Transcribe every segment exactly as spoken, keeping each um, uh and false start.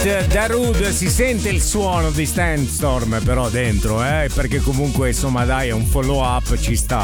Darude, si sente il suono di Sandstorm però dentro, eh? Perché comunque insomma dai, è un follow up, ci sta.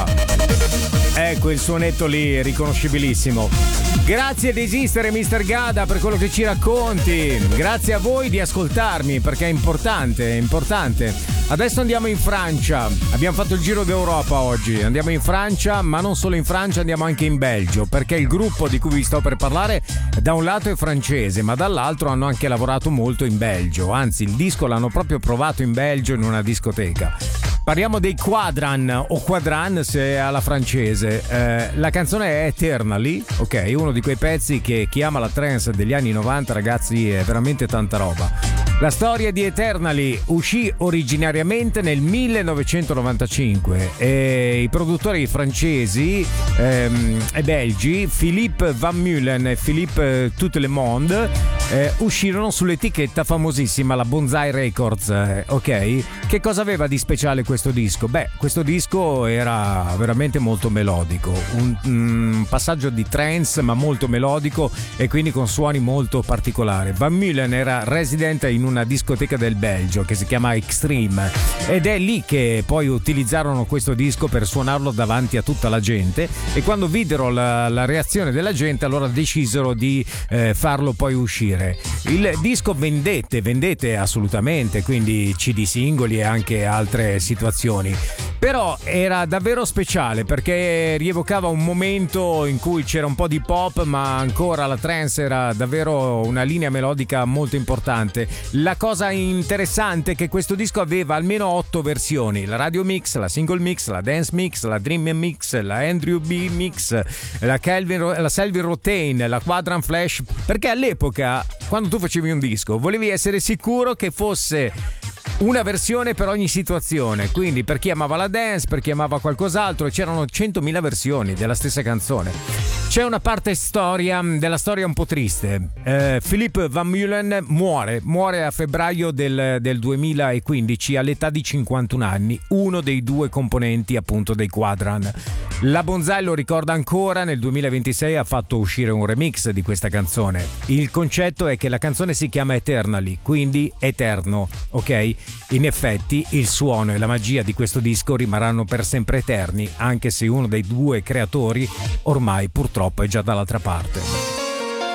Ecco il suonetto lì, riconoscibilissimo. Grazie di esistere mister Gada per quello che ci racconti. Grazie a voi di ascoltarmi perché è importante, è importante. Adesso andiamo in Francia. Abbiamo fatto il giro d'Europa oggi. Andiamo in Francia, ma non solo in Francia, andiamo anche in Belgio, perché il gruppo di cui vi sto per parlare da un lato è francese, ma dall'altro hanno anche lavorato molto in Belgio. Anzi, il disco l'hanno proprio provato in Belgio in una discoteca. Parliamo dei Quadran o Quadran se è alla francese. Eh, la canzone è Eternally, ok? Uno di quei pezzi che chi ama la trance degli anni novanta, ragazzi, è veramente tanta roba. La storia di Eternally uscì originariamente nel millenovecentonovantacinque e i produttori francesi ehm, e belgi Philippe Van Meulen e Philippe Tuttelemond eh, uscirono sull'etichetta famosissima, la Bonzai Records, eh, ok? Che cosa aveva di speciale questo disco? Beh, questo disco era veramente molto melodico, un, un passaggio di trance ma molto melodico e quindi con suoni molto particolari. Van Meulen era resident in una discoteca del Belgio che si chiama Extreme ed è lì che poi utilizzarono questo disco per suonarlo davanti a tutta la gente, e quando videro la, la reazione della gente allora decisero di eh, farlo poi uscire. Il disco vendette, vendette assolutamente, quindi C D singoli e anche altre situazioni, però era davvero speciale perché rievocava un momento in cui c'era un po' di pop ma ancora la trance era davvero una linea melodica molto importante. La cosa interessante è che questo disco aveva almeno otto versioni: la radio mix, la single mix, la dance mix, la dream mix, la Andrew B mix, la Kelvin, la Selvin Rotain, la Quadran Flash, perché all'epoca quando tu facevi un disco volevi essere sicuro che fosse una versione per ogni situazione, quindi per chi amava la dance, per chi amava qualcos'altro, c'erano centomila versioni della stessa canzone. C'è una parte storia della storia un po' triste. eh, Philippe Van Meulen muore muore a febbraio del, del duemilaquindici all'età di cinquantuno anni, uno dei due componenti appunto dei Quadran. La Bonzai lo ricorda ancora, nel duemilaventisei ha fatto uscire un remix di questa canzone. Il concetto è che la canzone si chiama Eternally, quindi eterno, ok? In effetti il suono e la magia di questo disco rimarranno per sempre eterni, anche se uno dei due creatori ormai purtroppo è già dall'altra parte.